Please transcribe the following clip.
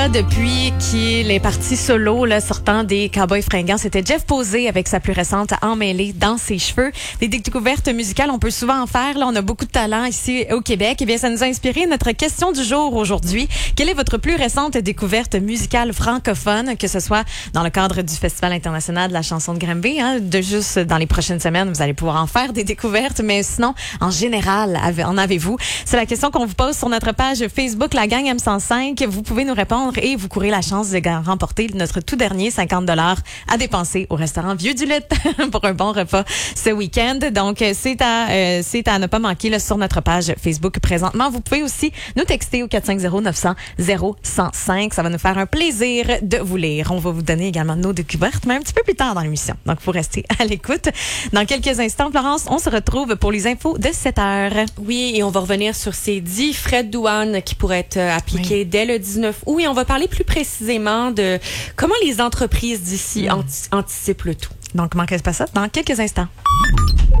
Depuis qu'il est parti solo, là, sortant des Cowboys fringants, c'était Jeff Posey avec sa plus récente Emmêlée dans ses cheveux. Des découvertes musicales, on peut souvent en faire. Là, on a beaucoup de talent ici au Québec. Eh bien, ça nous a inspiré notre question du jour aujourd'hui. Quelle est votre plus récente découverte musicale francophone, que ce soit dans le cadre du Festival international de la chanson de Granby, de juste dans les prochaines semaines, vous allez pouvoir en faire des découvertes, mais sinon, en général, en avez-vous? C'est la question qu'on vous pose sur notre page Facebook, la gang M105. Vous pouvez nous répondre et vous courez la chance de remporter notre tout dernier 50 $ à dépenser au restaurant Vieux du Lutte pour un bon repas ce week-end. Donc, c'est à ne pas manquer là, sur notre page Facebook présentement. Vous pouvez aussi nous texter au 450-900-0105. Ça va nous faire un plaisir de vous lire. On va vous donner également nos découvertes, mais un petit peu plus tard dans l'émission. Donc, il faut rester à l'écoute. Dans quelques instants, Florence, on se retrouve pour les infos de 7 heures. Oui, et on va revenir sur ces 10 frais de douane qui pourraient être appliqués dès le 19 août. Et on va parler plus précisément de comment les entreprises d'ici anticipent le tout. Donc, manquez pas ça dans quelques instants.